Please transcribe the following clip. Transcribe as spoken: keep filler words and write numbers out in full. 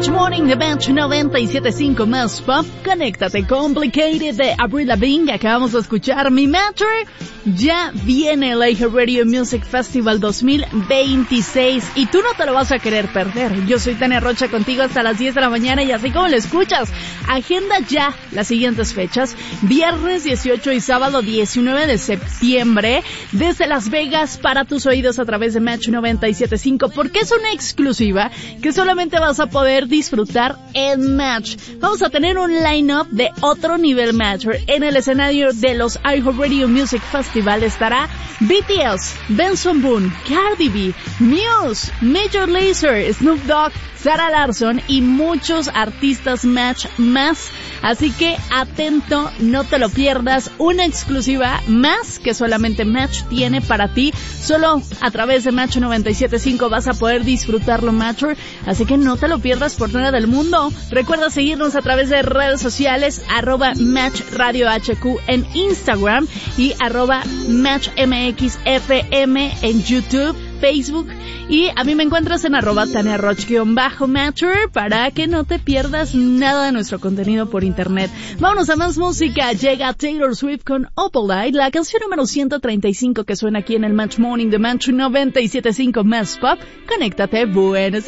Match Morning de Match noventa y siete punto cinco más Pop. Conéctate, Complicated de Avril Lavigne. Acabamos de escuchar Mi Matter. Ya viene el iHeartRadio Music Festival dos mil veintiséis y tú no te lo vas a querer perder. Yo soy Tania Rocha contigo hasta las diez de la mañana y así como lo escuchas, agenda ya las siguientes fechas. Viernes dieciocho y sábado diecinueve de septiembre desde Las Vegas para tus oídos a través de Match noventa y siete punto cinco, porque es una exclusiva que solamente vas a poder disfrutar en Match. Vamos a tener un line-up de otro nivel, Match. En el escenario de los iHeartRadio Music Festival estará B T S, Benson Boone, Cardi B, Muse, Major Lazer, Snoop Dogg, Sarah Larsson y muchos artistas Match más. Así que atento, no te lo pierdas. Una exclusiva más que solamente Match tiene para ti. Solo a través de Match noventa y siete punto cinco vas a poder disfrutarlo, Match. Así que no te lo pierdas por nada del mundo. Recuerda seguirnos a través de redes sociales, arroba Match Radio H Q en Instagram y arroba Match M X F M en YouTube, Facebook, y a mí me encuentras en arroba Tania Roch-Matcher para que no te pierdas nada de nuestro contenido por internet. Vámonos a más música. Llega Taylor Swift con Opalite, la canción número ciento treinta y cinco que suena aquí en el Match Morning de Match noventa y siete punto cinco más Pop. Conéctate, buenos